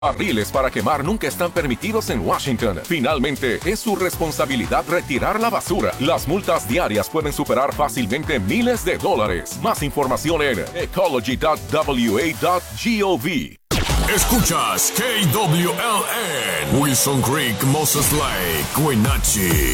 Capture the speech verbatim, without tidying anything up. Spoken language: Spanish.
Barriles para quemar nunca están permitidos en Washington. Finalmente, es su responsabilidad retirar la basura. Las multas diarias pueden superar fácilmente miles de dólares. Más información en ecology punto w a punto gov. Escuchas K W L N, Wilson Creek, Moses Lake, Wenatchee.